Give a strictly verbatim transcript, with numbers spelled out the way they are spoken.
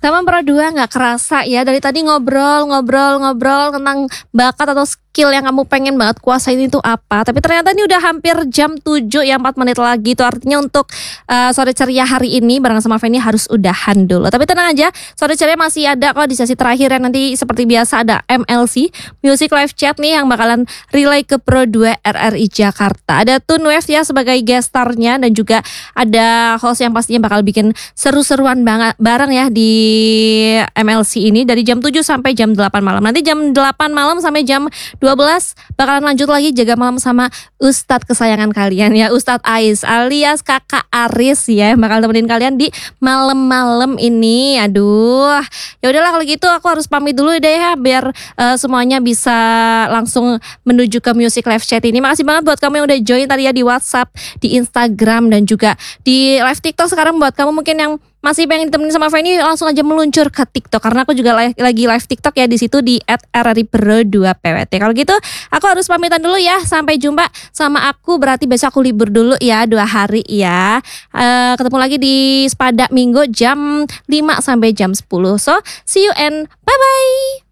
Teman Pro dua nggak kerasa ya, dari tadi ngobrol-ngobrol-ngobrol tentang bakat atau skill yang kamu pengen banget kuasain itu apa. Tapi ternyata ini udah hampir jam tujuh ya, empat menit lagi. Itu artinya untuk uh, sore ceria hari ini bareng sama Feni harus udahan dulu. Tapi tenang aja, sore ceria masih ada kok di sesi terakhir. Ya, nanti seperti biasa ada M L C Music Live Chat nih yang bakalan relay ke Pro dua R R I Jakarta. Ada Tunwave ya sebagai guest starnya, dan juga ada host yang pastinya bakal bikin seru-seruan banget bareng ya di M L C ini dari jam tujuh sampai jam delapan malam. Nanti jam delapan malam sampai jam dua belas bakalan lanjut lagi jaga malam sama Ustadz kesayangan kalian ya, Ustadz Ais alias Kakak Aris ya, bakal temenin kalian di malam-malam ini. Aduh, ya udahlah kalau gitu aku harus pamit dulu deh ya, biar uh, semuanya bisa langsung menuju ke Music Live Chat ini. Makasih banget buat kamu yang udah join tadi ya di WhatsApp, di Instagram, dan juga di live TikTok. Sekarang buat kamu mungkin yang masih pengen ditemenin sama Feni, langsung aja meluncur ke TikTok karena aku juga li- lagi live TikTok ya di situ di et r r i pro dua p w t. Kalau gitu aku harus pamitan dulu ya, sampai jumpa sama aku, berarti besok aku libur dulu ya dua hari ya. Uh, ketemu lagi di Sepada Minggu jam lima sampai jam sepuluh. So see you and bye bye.